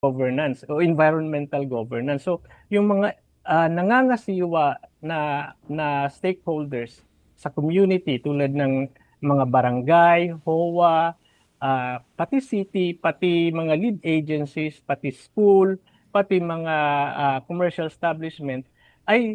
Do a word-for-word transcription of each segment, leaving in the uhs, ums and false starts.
governance o environmental governance. So yung mga uh, nangangasiwa na na stakeholders sa community tulad ng mga barangay, H O A, uh, pati city, pati mga lead agencies, pati school, pati mga uh, commercial establishment ay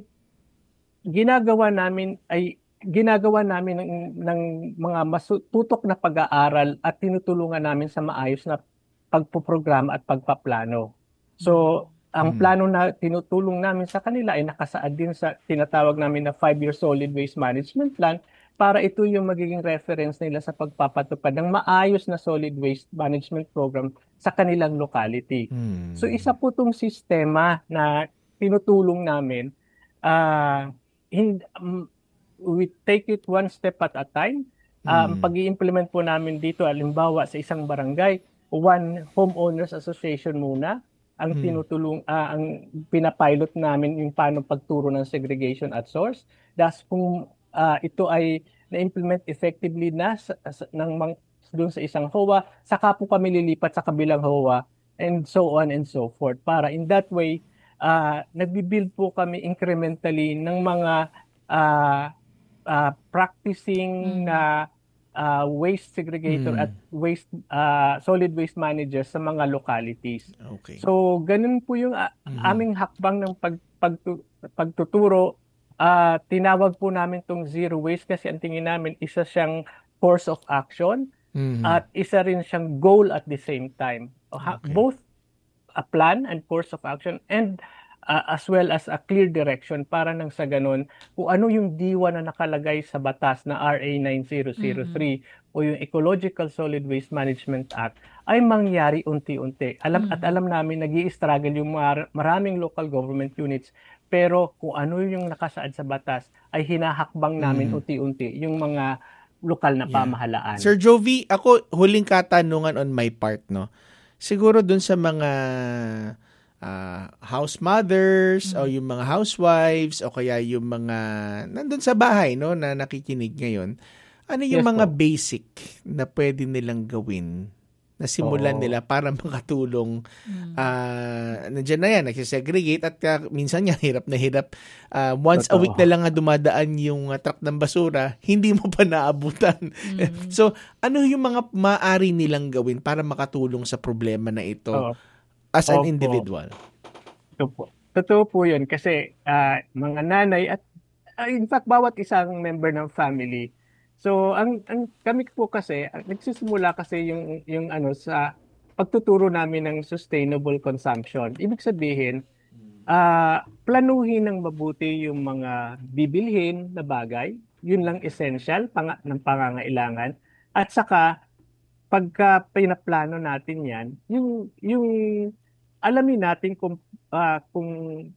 ginagawa namin ay ginagawa namin ng, ng mga masututok na pag-aaral at tinutulungan namin sa maayos na pagpoprograma at pagpaplano. So, ang Mm. plano na tinutulong namin sa kanila ay nakasaad din sa tinatawag namin na five-year solid waste management plan para ito yung magiging reference nila sa pagpapatupad ng maayos na solid waste management program sa kanilang locality. Mm. So, isa po itong sistema na tinutulong namin. Uh, in, um, we take it one step at a time. Um, Mm. pag-i-implement po namin dito, halimbawa sa isang barangay, one homeowners association muna ang Hmm. tinutulong uh, ang pinapilot namin yung paano pagturo ng segregation at source. Das kung uh, ito ay na-implement effectively na sa, sa, ng doon sa isang H O A, saka po kami lilipat sa kabilang H O A and so on and so forth. Para in that way, uh, nagbi-build po kami incrementally ng mga uh, uh, practicing Mm. na uh, waste segregator Mm. at waste uh, solid waste managers sa mga localities. Okay. So ganun po yung uh, Mhm. aming hakbang ng pag, pagtu, pagtuturo. Uh, tinawag po namin tong zero waste kasi ang tingin namin isa siyang course of action Mhm. at isa rin siyang goal at the same time. Ha- Okay. Both a plan and course of action and uh, as well as a clear direction para nang sa ganun kung ano yung diwa na nakalagay sa batas na R A nine thousand three o yung Ecological Solid Waste Management Act ay mangyari unti-unti. Alam at Mhm. alam namin nag-i-struggle yung mar- maraming local government units pero kung ano yung nakasaad sa batas ay hinahakbang namin Mhm. unti-unti yung mga lokal na Yeah. pamahalaan. Sir Jovi, ako huling katanungan on my part, no. Siguro dun sa mga ah, house mothers o yung mga housewives o kaya yung mga nandun sa bahay, no, na nakikinig ngayon. Ano yung Yes mga po. basic na pwede nilang gawin na simulan Oo. nila para makatulong? Mm. Ah, nandiyan na yan, nagsisegregate at uh, minsan nga hirap na hirap. Ah, once a Totoo. week na lang nga dumadaan yung uh, truck ng basura, hindi mo pa naabutan. Mm. So, ano yung mga maaari nilang gawin para makatulong sa problema na ito Oo. as an Opo. individual? Totoo po. Totoo po yun kasi ah, mga nanay at ah, in fact bawat isang member ng family. So ang, ang kami po kasi ang nagsisimula kasi yung yung ano sa pagtuturo namin ng sustainable consumption. Ibig sabihin, ah planuhin ng mabuti yung mga bibilhin na bagay. Yun lang essential pang, ng pangangailangan. At saka pagka pinaplano natin 'yan, yung yung alamin natin kung ah, kung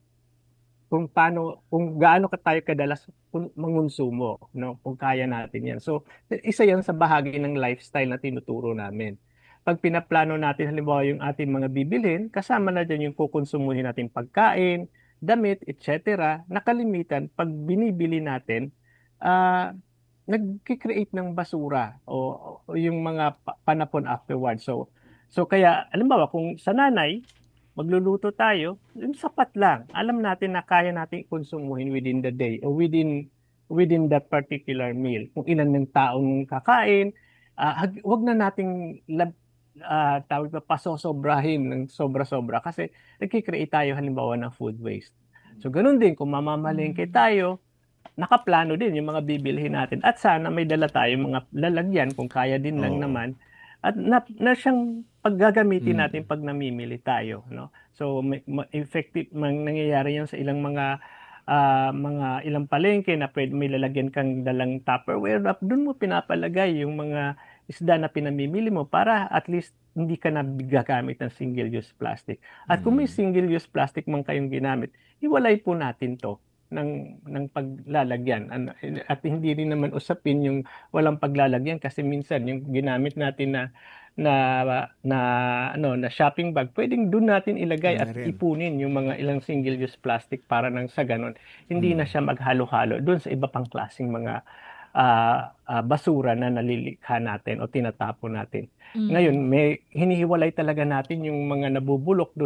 kung paano kung gaano ka tayo kadalas kun- mangonsumo, no? Kung kaya natin 'yan. So, isa 'yan sa bahagi ng lifestyle na tinuturo namin. Pag pinaplano natin halimbawa yung ating mga bibilhin, kasama na diyan yung kukonsumuhin nating pagkain, damit, et cetera. Nakalimitan pag binibili natin, ah nagki-create ng basura o, o yung mga pa- panapon afterward. So, so kaya, halimbawa, kung sa nanay, magluluto tayo, yung sapat lang. Alam natin na kaya natin konsumuhin within the day o within within that particular meal. Kung ilan ng taong kakain, ah, hag- wag na nating lab, ah, tawag pa pasosobrahin ng sobra-sobra kasi nagki-create tayo halimbawa ng food waste. So, ganun din, kung mamamalengke tayo, nakaplano din yung mga bibilhin natin at sana may dala tayong mga lalagyan kung kaya din lang Oo. naman at na, na siyang paggagamitin Mm. natin pag namimili tayo, no? So may, ma- effective mang nangyayari yan sa ilang mga ah, mga ilang palengke na pwede may lalagyan kang dalang Tupperware at doon mo pinapalagay yung mga isda na pinamimili mo para at least hindi ka na gagamit ng single-use plastic. At kung may Mm. single-use plastic man kayong ginamit, hiwalay po natin to ng ng paglalagyan. Ano, at hindi rin naman usapin yung walang paglalagyan kasi minsan yung ginamit natin na na na ano na shopping bag pwedeng doon natin ilagay Yun at na rin. ipunin yung mga ilang single use plastic para nang sa ganon hindi na Mm. siya maghalo-halo doon sa iba pang klaseng mga ah, ah, basura na nalilikha natin o tinatapon natin. Ngayon Mm. may hinihiwalay talaga natin yung mga nabubulok doon